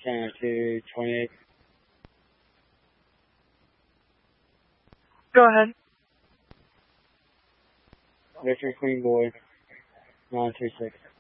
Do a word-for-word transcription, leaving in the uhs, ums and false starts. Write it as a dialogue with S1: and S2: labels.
S1: ten to twenty-eight.
S2: Go ahead.
S1: Victor Queen Boy, nine two six.